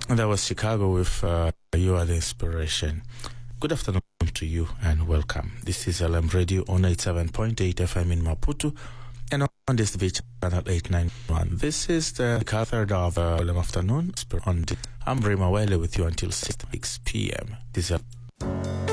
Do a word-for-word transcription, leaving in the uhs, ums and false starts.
That was Chicago with uh, You Are the Inspiration. Good afternoon to you and welcome. This is L M Radio on eighty-seven point eight F M in Maputo and on this V channel eight ninety-one. This is the third of uh, L M Afternoon. On the, I'm Rima Wele with you until six p.m. This is